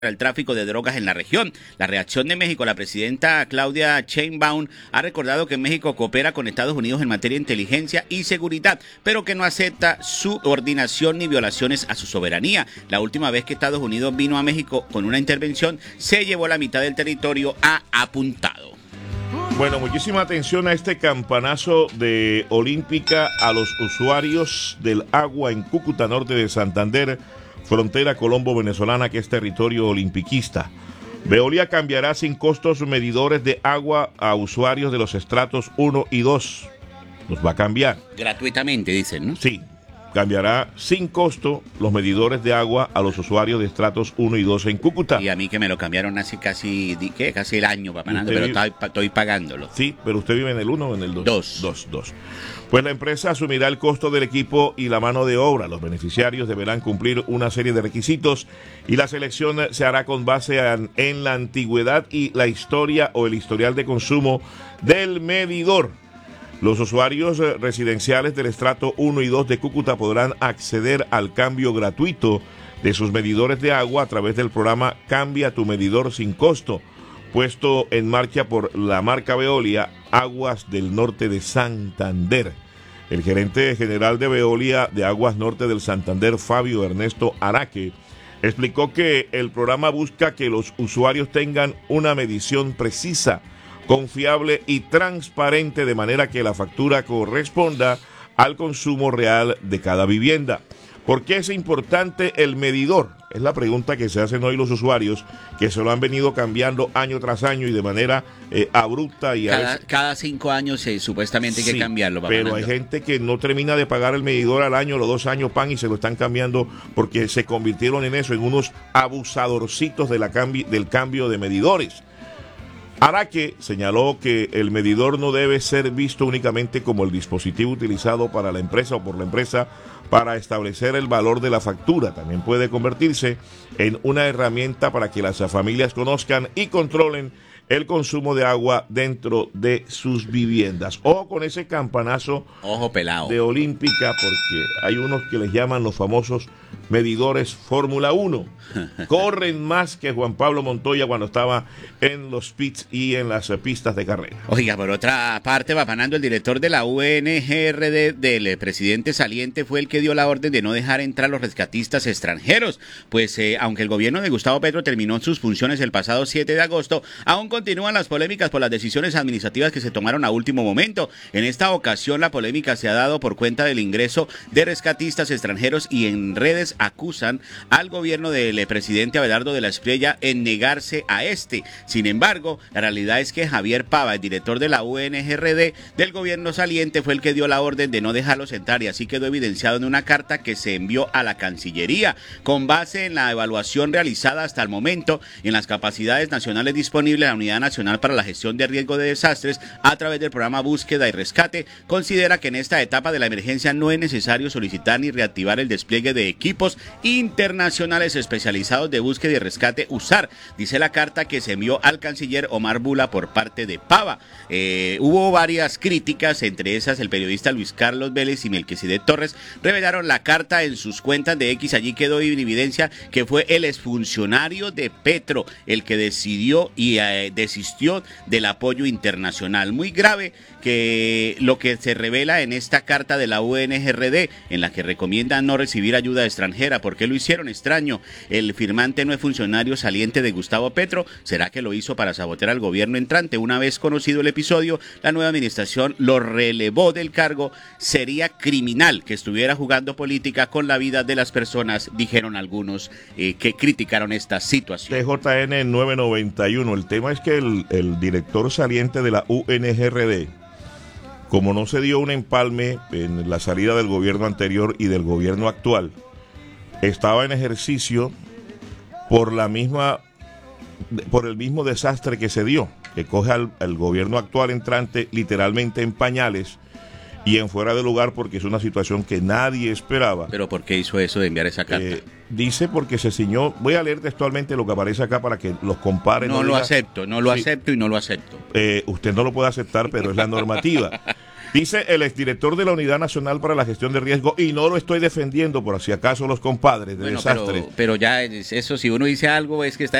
el tráfico de drogas en la región. La reacción de México, la presidenta Claudia Sheinbaum ha recordado que México coopera con Estados Unidos en materia de inteligencia y seguridad, pero que no acepta subordinación ni violaciones a su soberanía. La última vez que Estados Unidos vino a México con una intervención, se llevó la mitad del territorio a apuntado. Bueno, muchísima atención a este campanazo de Olímpica a los usuarios del agua en Cúcuta, norte de Santander, frontera colombo-venezolana, que es territorio olimpiquista. Veolia cambiará sin costos medidores de agua a usuarios de los estratos 1 y 2. Los va a cambiar. Gratuitamente, dicen, ¿no? Sí, cambiará sin costo los medidores de agua a los usuarios de estratos 1 y 2 en Cúcuta. Y a mí que me lo cambiaron hace casi el año, papanando, pero estoy pagándolo. Sí, pero usted vive en el 1 o en el 2. 2. Pues la empresa asumirá el costo del equipo y la mano de obra. Los beneficiarios deberán cumplir una serie de requisitos y la selección se hará con base en la antigüedad y la historia o el historial de consumo del medidor. Los usuarios residenciales del estrato 1 y 2 de Cúcuta podrán acceder al cambio gratuito de sus medidores de agua a través del programa Cambia tu medidor sin costo, puesto en marcha por la marca Veolia Aguas del Norte de Santander. El gerente general de Veolia de Aguas Norte del Santander, Fabio Ernesto Araque, explicó que el programa busca que los usuarios tengan una medición precisa, confiable y transparente, de manera que la factura corresponda al consumo real de cada vivienda. ¿Por qué es importante el medidor? Es la pregunta que se hacen hoy los usuarios, que se lo han venido cambiando año tras año y de manera abrupta. Y cada 5 años supuestamente hay que cambiarlo. Pero hay gente que no termina de pagar el medidor al año, los 2 años y se lo están cambiando porque se convirtieron en eso, en unos abusadorcitos del cambio de medidores. Araque señaló que el medidor no debe ser visto únicamente como el dispositivo utilizado para la empresa o por la empresa para establecer el valor de la factura. También puede convertirse en una herramienta para que las familias conozcan y controlen el consumo de agua dentro de sus viviendas. Ojo con ese campanazo. Ojo pelado. De Olímpica, porque hay unos que les llaman los famosos medidores Fórmula 1. Corren más que Juan Pablo Montoya cuando estaba en los pits y en las pistas de carrera. Oiga, por otra parte, Papanando, el director de la UNGRD del presidente saliente fue el que dio la orden de no dejar entrar a los rescatistas extranjeros. Pues aunque el gobierno de Gustavo Petro terminó sus funciones el pasado 7 de agosto, aún continúan las polémicas por las decisiones administrativas que se tomaron a último momento. En esta ocasión la polémica se ha dado por cuenta del ingreso de rescatistas extranjeros y en redes acusan al gobierno del presidente Abelardo de la Espriella en negarse a este. Sin embargo, la realidad es que Javier Pava, el director de la UNGRD del gobierno saliente, fue el que dio la orden de no dejarlos entrar y así quedó evidenciado en una carta que se envió a la Cancillería. Con base en la evaluación realizada hasta el momento y en las capacidades nacionales disponibles, la Unidad Nacional para la Gestión de Riesgo de Desastres, a través del programa Búsqueda y Rescate, considera que en esta etapa de la emergencia no es necesario solicitar ni reactivar el despliegue de equipos internacionales especializados de búsqueda y rescate USAR, dice la carta que se envió al canciller Omar Bula por parte de Pava. Hubo varias críticas, entre esas el periodista Luis Carlos Vélez y Melquisedec Torres revelaron la carta en sus cuentas de X. Allí quedó en evidencia que fue el exfuncionario de Petro el que decidió y desistió del apoyo internacional. Muy grave que lo que se revela en esta carta de la UNGRD, en la que recomienda no recibir ayuda extranjera. ¿Por qué lo hicieron? Extraño. El firmante no es funcionario saliente de Gustavo Petro. ¿Será que lo hizo para sabotear al gobierno entrante? Una vez conocido el episodio, la nueva administración lo relevó del cargo. Sería criminal que estuviera jugando política con la vida de las personas, dijeron algunos que criticaron esta situación. TJN 991. El tema es que el director saliente de la UNGRD, como no se dio un empalme en la salida del gobierno anterior y del gobierno actual, estaba en ejercicio por el mismo desastre que se dio, que coge al gobierno actual entrante literalmente en pañales y en fuera de lugar, porque es una situación que nadie esperaba. ¿Pero por qué hizo eso de enviar esa carta? Dice porque se ciñó. Voy a leer textualmente lo que aparece acá para que los compare. No lo acepto y no lo acepto. Usted no lo puede aceptar, pero es la normativa. Dice el exdirector de la Unidad Nacional para la Gestión de Riesgo, y no lo estoy defendiendo por si acaso los compadres de Bueno, desastres. pero ya eso, si uno dice algo es que está